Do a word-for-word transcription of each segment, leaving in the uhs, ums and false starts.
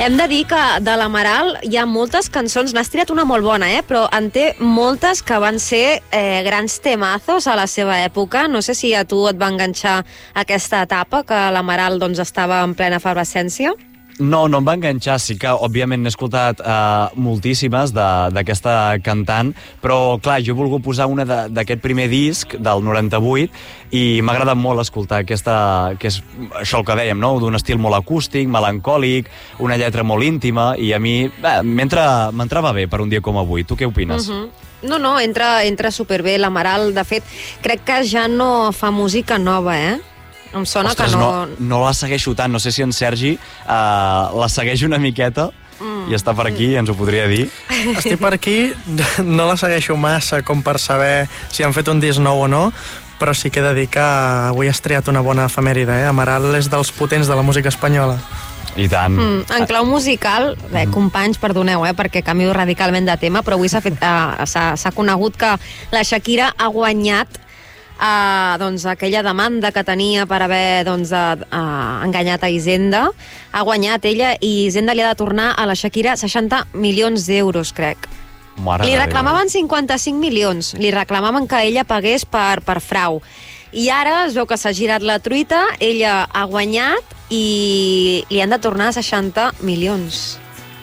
Hem de dir que de l'Amaral hi ha moltes cançons, n'has triat una molt bona, eh? Però en té moltes que van ser eh, grans temazos a la seva època. No sé si a tu et va enganxar aquesta etapa, que l'Amaral doncs, estava en plena efervescència. No, no em va enganxar. Sí que, òbviament, n'he escoltat uh, moltíssimes d'aquesta cantant, però, clar, jo he volgut posar una d'aquest primer disc, del noranta-vuit, i m'ha agradat molt escoltar aquesta, que és això el que dèiem, no? D'un estil molt acústic, melancòlic, una lletra molt íntima, i a mi m'entrava bé per un dia com avui. Tu què opines? Uh-huh. No, no, entra, entra superbé l'Amaral. De fet, crec que ja no fa música nova, eh? Em sona Ostres, que no... no... No la segueixo tant. No sé si en Sergi uh, la segueix una miqueta mm. i està per aquí i ens ho podria dir. Estic per aquí, no la segueixo massa com per saber si han fet un disc nou o no, però sí que he de dir que avui has triat una bona efemèride, eh? Amaral és dels potents de la música espanyola. I tant. Mm, en clau musical, bé, companys, perdoneu, eh, perquè canvio radicalment de tema, però avui s'ha fet, uh, s'ha conegut que la Shakira ha guanyat Uh, doncs, aquella demanda que tenia per haver doncs, uh, uh, enganyat a Hisenda. Ha guanyat ella i Hisenda li ha de tornar a la Shakira seixanta milions d'euros, crec. Mare li reclamaven cinquanta-cinc milions. Li reclamaven que ella pagués per, per frau. I ara es veu que s'ha girat la truita, ella ha guanyat i li han de tornar seixanta milions.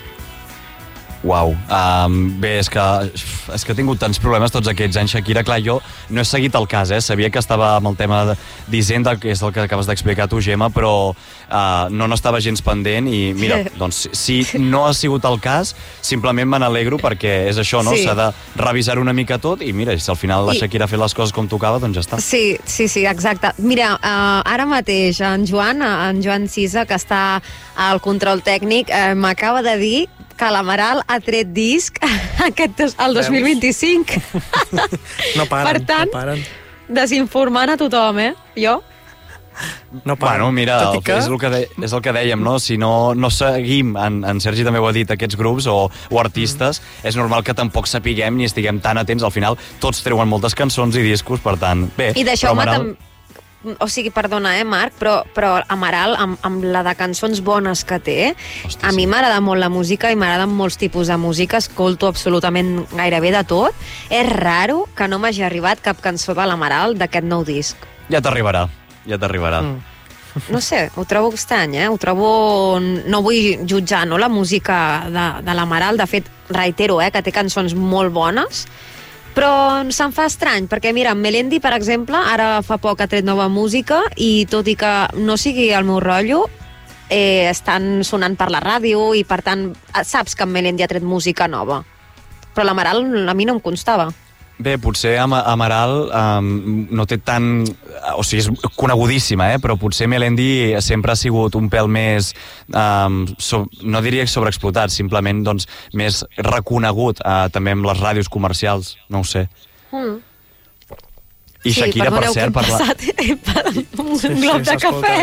Uau, um, bé, és que, és que he tingut tants problemes tots aquests anys, Shakira. Clar, jo no he seguit el cas, eh? Sabia que estava amb el tema d'Hisenda, que és el que acabes d'explicar tu, Gemma, però uh, no n'estava gens pendent i mira, doncs si no ha sigut el cas, simplement me n'alegro perquè és això, no? S'ha sí. de revisar una mica tot i mira, si al final la Shakira ha fet les coses com tocava, doncs ja està. Sí, sí, sí, exacte. Mira, uh, ara mateix en Joan, en Joan Cisa, que està al control tècnic, uh, m'acaba de dir que l'Amaral ha tret disc aquest dos, el dos mil vint-i-cinc. No paren, per tant, no paren. Desinformant a tothom, eh? Jo? No bueno, mira, el, que... és, el que de, és el que dèiem, no? Si no, no seguim, en, en Sergi també ho ha dit, aquests grups o, o artistes, mm. és normal que tampoc sapiguem ni estiguem tan atents. Al final, tots treuen moltes cançons i discos, per tant, bé. I deixeu-me també... O sigui, perdona, eh, Marc, però, però Amaral, amb, amb la de cançons bones que té, Hosti, a mi sí. m'agrada molt la música i m'agraden molts tipus de música, escolto absolutament gairebé de tot. És raro que no m'hagi arribat cap cançó de l'Amaral d'aquest nou disc. Ja t'arribarà, ja t'arribarà. Mm. No sé, ho trobo estrany, eh? Ho trobo... No vull jutjar, no?, la música de, de l'Amaral. De fet, reitero, eh, que té cançons molt bones, però se'm fa estrany, perquè mira, Melendi, per exemple, ara fa poc ha tret nova música i tot i que no sigui el meu rotllo, eh, estan sonant per la ràdio i per tant saps que en Melendi ha tret música nova. Però l'Amaral a mi no em constava. Bé, potser Am Amaral um, no té tant... O sigui, és conegudíssima, eh? Però potser Melendi sempre ha sigut un pèl més... Um, so, no diria sobreexplotat, simplement doncs, més reconegut uh, també amb les ràdios comercials, no ho sé. Mm. I sí, Shakira, per cert... Per passat, un sí, glob sí, de cafè.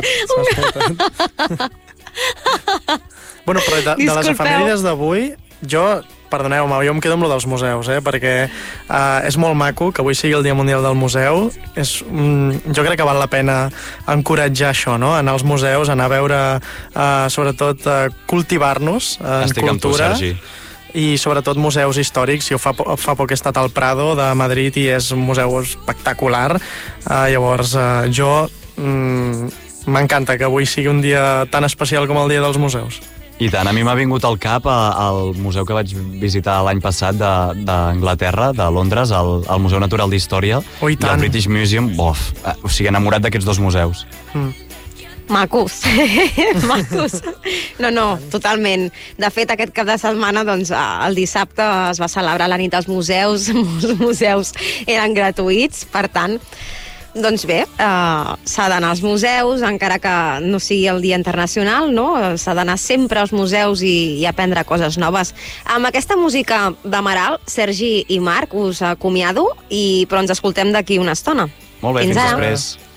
Bueno, però de, de les efemèrides d'avui, jo... Perdoneu-me, jo em quedo amb lo dels museus, eh? Perquè uh, és molt maco que avui sigui el Dia Mundial del Museu. És, mm, jo crec que val la pena encoratjar això, no? Anar als museus, anar a veure, uh, sobretot, uh, cultivar-nos uh, en Estic cultura. Estic amb tu, Sergi. I sobretot museus històrics. Jo fa, fa poc he estat al Prado de Madrid i és un museu espectacular. Uh, llavors, uh, jo mm, m'encanta que avui sigui un dia tan especial com el Dia dels Museus. I tant, a mi m'ha vingut al cap al museu que vaig visitar l'any passat d'Anglaterra, de, de Londres, el, el Museu Natural d'Història oh, i, i el British Museum. Bof, o sigui, enamorat d'aquests dos museus. Mm. Macos, macos. No, no, totalment. De fet, aquest cap de setmana, doncs, el dissabte es va celebrar la nit dels museus, molts museus eren gratuïts, per tant, doncs bé, eh, s'ha d'anar als museus, encara que no sigui el Dia Internacional, no? S'ha d'anar sempre als museus i, i aprendre coses noves. Amb aquesta música d'Amaral, Sergi i Marc, us acomiado, i, però ens escoltem d'aquí una estona. Molt bé, fins, fins després.